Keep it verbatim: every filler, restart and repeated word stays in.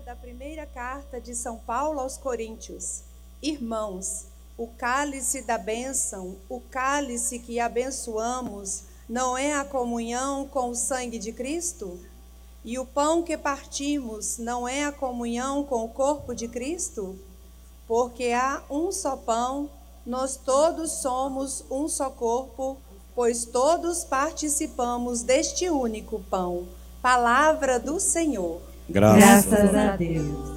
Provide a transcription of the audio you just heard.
da primeira carta de São Paulo aos Coríntios. Irmãos, o cálice da bênção, o cálice que abençoamos, não é a comunhão com o sangue de Cristo? E o pão que partimos não é a comunhão com o corpo de Cristo? Porque há um só pão, nós todos somos um só corpo, pois todos participamos deste único pão. Palavra do Senhor. Graças a Deus.